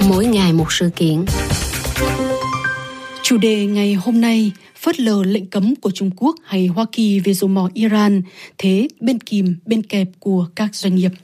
mỗi ngày một sự kiện. Chủ đề ngày hôm nay: phớt lờ lệnh cấm của Trung Quốc hay Hoa Kỳ về dầu mỏ Iran, thế bên kìm bên kẹp của các doanh nghiệp.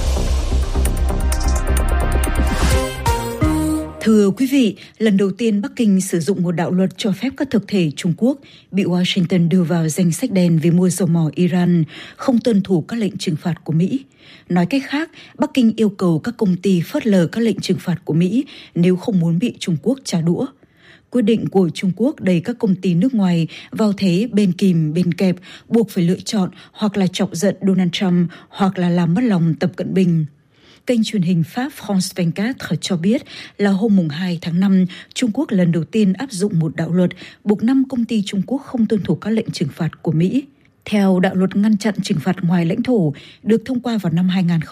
Thưa quý vị, lần đầu tiên Bắc Kinh sử dụng một đạo luật cho phép các thực thể Trung Quốc bị Washington đưa vào danh sách đen vì mua dầu mỏ Iran, không tuân thủ các lệnh trừng phạt của Mỹ. Nói cách khác, Bắc Kinh yêu cầu các công ty phớt lờ các lệnh trừng phạt của Mỹ nếu không muốn bị Trung Quốc trả đũa. Quyết định của Trung Quốc đẩy các công ty nước ngoài vào thế bên kìm bên kẹp, buộc phải lựa chọn hoặc là chọc giận Donald Trump hoặc là làm mất lòng Tập Cận Bình. Kênh truyền hình Pháp France 24 cho biết là hôm 2 tháng 5, Trung Quốc lần đầu tiên áp dụng một đạo luật buộc 5 công ty Trung Quốc không tuân thủ các lệnh trừng phạt của Mỹ. Theo đạo luật ngăn chặn trừng phạt ngoài lãnh thổ, được thông qua vào năm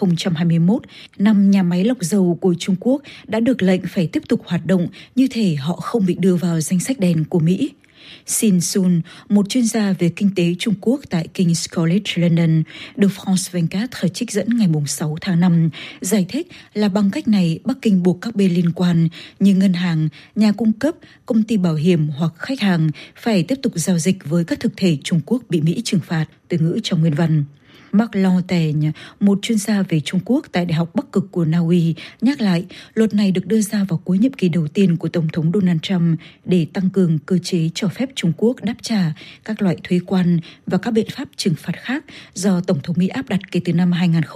2021, 5 nhà máy lọc dầu của Trung Quốc đã được lệnh phải tiếp tục hoạt động như thể họ không bị đưa vào danh sách đen của Mỹ. Sin Sun, một chuyên gia về kinh tế Trung Quốc tại King's College London, được France 24 trích dẫn ngày 6 tháng 5, giải thích là bằng cách này Bắc Kinh buộc các bên liên quan như ngân hàng, nhà cung cấp, công ty bảo hiểm hoặc khách hàng phải tiếp tục giao dịch với các thực thể Trung Quốc bị Mỹ trừng phạt, từ ngữ trong nguyên văn. Marc Lantaigne, một chuyên gia về Trung Quốc tại Đại học Bắc Cực của Na Uy, nhắc lại luật này được đưa ra vào cuối nhiệm kỳ đầu tiên của Tổng thống Donald Trump để tăng cường cơ chế cho phép Trung Quốc đáp trả các loại thuế quan và các biện pháp trừng phạt khác do Tổng thống Mỹ áp đặt kể từ năm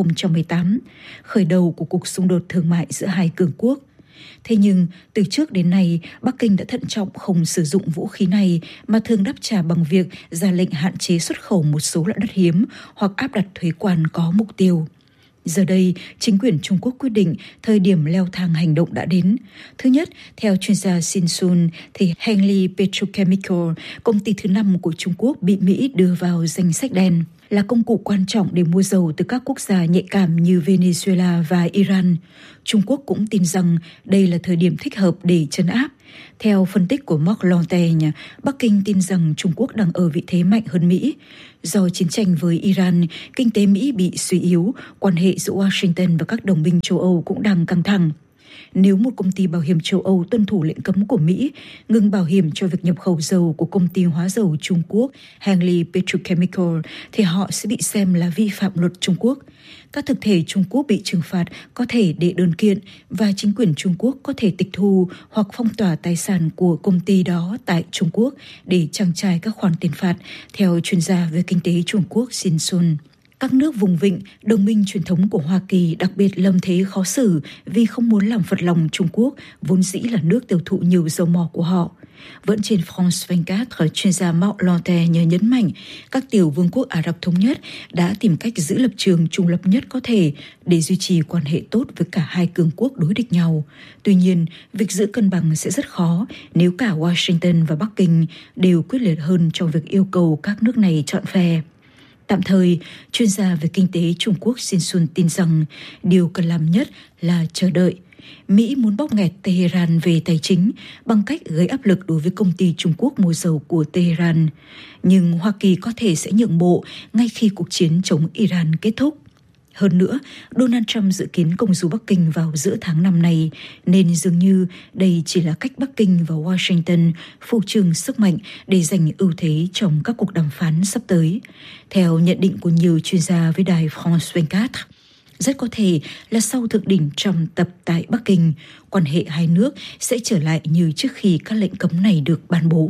2018, khởi đầu của cuộc xung đột thương mại giữa hai cường quốc. Thế nhưng, từ trước đến nay, Bắc Kinh đã thận trọng không sử dụng vũ khí này mà thường đáp trả bằng việc ra lệnh hạn chế xuất khẩu một số loại đất hiếm hoặc áp đặt thuế quan có mục tiêu. Giờ đây, chính quyền Trung Quốc quyết định thời điểm leo thang hành động đã đến. Thứ nhất, theo chuyên gia Sin Sun, thì Henley Petrochemical, công ty thứ 5 của Trung Quốc bị Mỹ đưa vào danh sách đen, là công cụ quan trọng để mua dầu từ các quốc gia nhạy cảm như Venezuela và Iran. Trung Quốc cũng tin rằng đây là thời điểm thích hợp để trấn áp. Theo phân tích của Marc Lantaigne, Bắc Kinh tin rằng Trung Quốc đang ở vị thế mạnh hơn Mỹ. Do chiến tranh với Iran, kinh tế Mỹ bị suy yếu, quan hệ giữa Washington và các đồng minh châu Âu cũng đang căng thẳng. Nếu một công ty bảo hiểm châu Âu tuân thủ lệnh cấm của Mỹ, ngừng bảo hiểm cho việc nhập khẩu dầu của công ty hóa dầu Trung Quốc Henley Petrochemical, thì họ sẽ bị xem là vi phạm luật Trung Quốc. Các thực thể Trung Quốc bị trừng phạt có thể đệ đơn kiện và chính quyền Trung Quốc có thể tịch thu hoặc phong tỏa tài sản của công ty đó tại Trung Quốc để trang trải các khoản tiền phạt, theo chuyên gia về kinh tế Trung Quốc Sin Sun. Các nước vùng vịnh, đồng minh truyền thống của Hoa Kỳ đặc biệt lâm thế khó xử vì không muốn làm phật lòng Trung Quốc, vốn dĩ là nước tiêu thụ nhiều dầu mỏ của họ. Vẫn trên France 24, chuyên gia Marc Lantaigne nhấn mạnh các tiểu vương quốc Ả Rập Thống Nhất đã tìm cách giữ lập trường trung lập nhất có thể để duy trì quan hệ tốt với cả hai cường quốc đối địch nhau. Tuy nhiên, việc giữ cân bằng sẽ rất khó nếu cả Washington và Bắc Kinh đều quyết liệt hơn trong việc yêu cầu các nước này chọn phe. Tạm thời, chuyên gia về kinh tế Trung Quốc Sin Sun tin rằng điều cần làm nhất là chờ đợi. Mỹ muốn bóp nghẹt Tehran về tài chính bằng cách gây áp lực đối với công ty Trung Quốc mua dầu của Tehran. Nhưng Hoa Kỳ có thể sẽ nhượng bộ ngay khi cuộc chiến chống Iran kết thúc. Hơn nữa, Donald Trump dự kiến công du Bắc Kinh vào giữa tháng 5 này, nên dường như đây chỉ là cách Bắc Kinh và Washington phô trương sức mạnh để giành ưu thế trong các cuộc đàm phán sắp tới. Theo nhận định của nhiều chuyên gia với đài France 24, rất có thể là sau thượng đỉnh Trump tập tại Bắc Kinh, quan hệ hai nước sẽ trở lại như trước khi các lệnh cấm này được ban bố.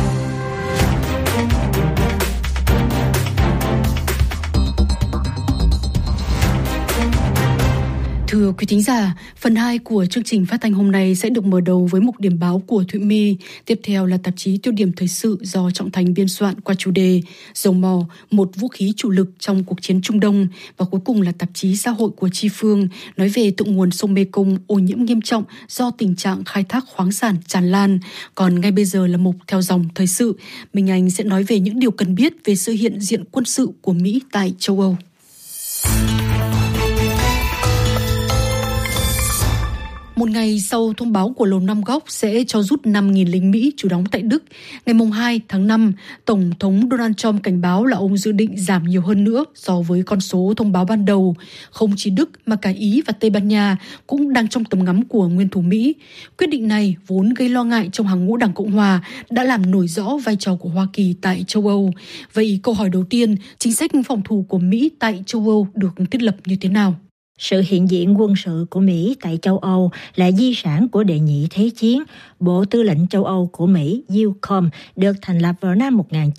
Thưa quý thính giả, phần 2 của chương trình phát thanh hôm nay sẽ được mở đầu với mục điểm báo của Thụy My. Tiếp theo là tạp chí Tiêu điểm thời sự do Trọng Thành biên soạn qua chủ đề Dầu mỏ, một vũ khí chủ lực trong cuộc chiến Trung Đông. Và cuối cùng là tạp chí Xã hội của Chi Phương nói về thượng nguồn sông Mekong ô nhiễm nghiêm trọng do tình trạng khai thác khoáng sản tràn lan. Còn ngay bây giờ là mục theo dòng thời sự. Minh Anh sẽ nói về những điều cần biết về sự hiện diện quân sự của Mỹ tại châu Âu. Một ngày sau thông báo của Lầu Năm Góc sẽ cho rút 5.000 lính Mỹ trú đóng tại Đức, ngày 2 tháng 5, Tổng thống Donald Trump cảnh báo là ông dự định giảm nhiều hơn nữa so với con số thông báo ban đầu. Không chỉ Đức mà cả Ý và Tây Ban Nha cũng đang trong tầm ngắm của nguyên thủ Mỹ. Quyết định này vốn gây lo ngại trong hàng ngũ Đảng Cộng Hòa đã làm nổi rõ vai trò của Hoa Kỳ tại châu Âu. Vậy câu hỏi đầu tiên, chính sách phòng thủ của Mỹ tại châu Âu được thiết lập như thế nào? Sự hiện diện quân sự của Mỹ tại châu Âu là di sản của đệ nhị thế chiến. Bộ Tư lệnh châu Âu của Mỹ, EUCOM, được thành lập vào năm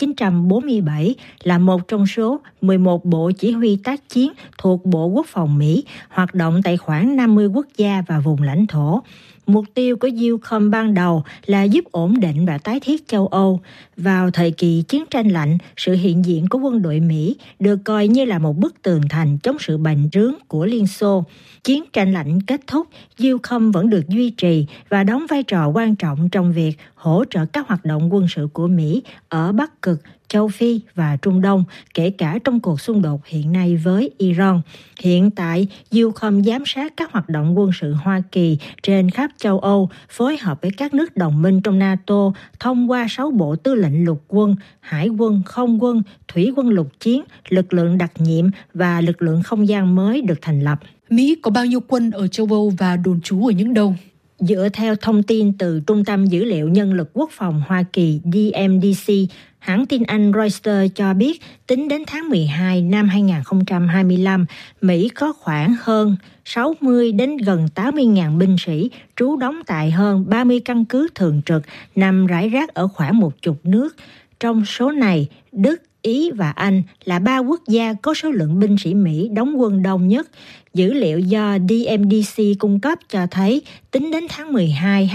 1947, là một trong số 11 bộ chỉ huy tác chiến thuộc Bộ Quốc phòng Mỹ, hoạt động tại khoảng 50 quốc gia và vùng lãnh thổ. Mục tiêu của EUCOM ban đầu là giúp ổn định và tái thiết châu Âu. Vào thời kỳ chiến tranh lạnh, sự hiện diện của quân đội Mỹ được coi như là một bức tường thành chống sự bành trướng của Liên Xô. Chiến tranh lạnh kết thúc, EUCOM vẫn được duy trì và đóng vai trò quan trọng trong việc hỗ trợ các hoạt động quân sự của Mỹ ở Bắc Cực, châu Phi và Trung Đông, kể cả trong cuộc xung đột hiện nay với Iran. Hiện tại, EUCOM giám sát các hoạt động quân sự Hoa Kỳ trên khắp châu Âu, phối hợp với các nước đồng minh trong NATO thông qua 6 bộ tư lệnh lục quân, hải quân, không quân, thủy quân lục chiến, lực lượng đặc nhiệm và lực lượng không gian mới được thành lập. Mỹ có bao nhiêu quân ở châu Âu và đồn trú ở những đâu? Dựa theo thông tin từ Trung tâm Dữ liệu Nhân lực Quốc phòng Hoa Kỳ DMDC, hãng tin Anh Reuters cho biết tính đến tháng 12 năm 2025, Mỹ có khoảng hơn 60 đến gần 80.000 binh sĩ trú đóng tại hơn 30 căn cứ thường trực nằm rải rác ở khoảng 10 nước. Trong số này, Đức, Ý và Anh là 3 quốc gia có số lượng binh sĩ Mỹ đóng quân đông nhất. Dữ liệu do DMDC cung cấp cho thấy tính đến tháng 12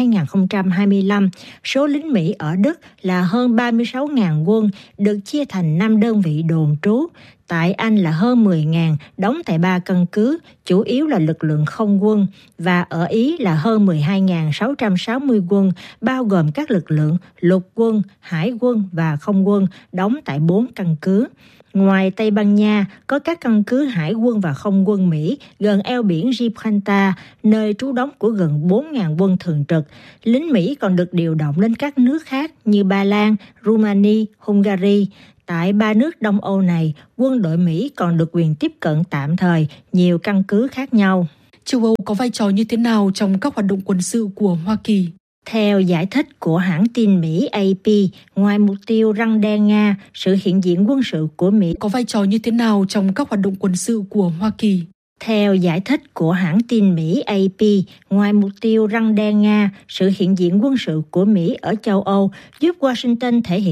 2025, số lính Mỹ ở Đức là hơn 36.000 quân, được chia thành 5 đơn vị đồn trú. Tại Anh là hơn 10.000, đóng tại 3 căn cứ, chủ yếu là lực lượng không quân, và ở Ý là hơn 12.660 quân, bao gồm các lực lượng lục quân, hải quân và không quân, đóng tại 4 căn cứ. Ngoài Tây Ban Nha, có các căn cứ hải quân và không quân Mỹ gần eo biển Gibraltar, nơi trú đóng của gần 4.000 quân thường trực. Lính Mỹ còn được điều động lên các nước khác như Ba Lan, Rumani, Hungary. Tại 3 nước Đông Âu này, quân đội Mỹ còn được quyền tiếp cận tạm thời nhiều căn cứ khác nhau. Châu Âu có vai trò như thế nào trong các hoạt động quân sự của Hoa Kỳ? Theo giải thích của hãng tin Mỹ AP, ngoài mục tiêu răn đe Nga, sự hiện diện quân sự của Mỹ có vai trò như thế nào trong các hoạt động quân sự của Hoa Kỳ? Theo giải thích của hãng tin Mỹ AP, ngoài mục tiêu răn đe Nga, sự hiện diện quân sự của Mỹ ở châu Âu giúp Washington thể hiện